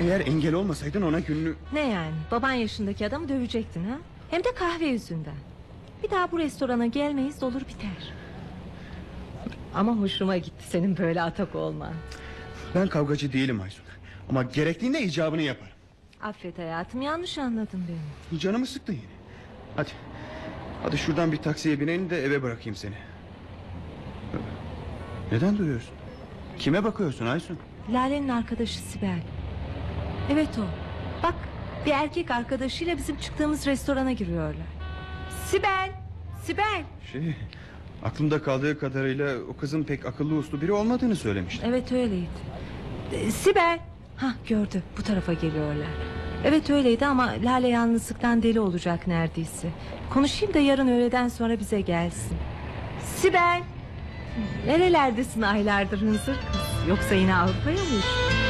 Eğer engel olmasaydın ona gününü... Ne yani, baban yaşındaki adamı dövecektin ha? Hem de kahve yüzünden. Bir daha bu restorana gelmeyiz, olur biter. Ama hoşuma gitti senin böyle atak olman. Ben kavgacı değilim Aysun. Ama gerektiğinde icabını yaparım. Affet hayatım, yanlış anladın beni. Canımı sıktın yine. Hadi. Hadi şuradan bir taksiye binelim de eve bırakayım seni. Neden duruyorsun? Kime bakıyorsun Aysun? Lale'nin arkadaşı Sibel. Evet o. Bak, bir erkek arkadaşıyla bizim çıktığımız restorana giriyorlar. Sibel! Sibel! Aklımda kaldığı kadarıyla o kızın pek akıllı uslu biri olmadığını söylemişti. Evet öyleydi. Sibel! Hah, gördü, bu tarafa geliyorlar. Evet öyleydi ama Lale yalnızlıktan deli olacak neredeyse. Konuşayım da yarın öğleden sonra bize gelsin. Sibel! Nerelerdesin aylardır hınzır kız? Yoksa yine Avrupa'ya mı uçtun?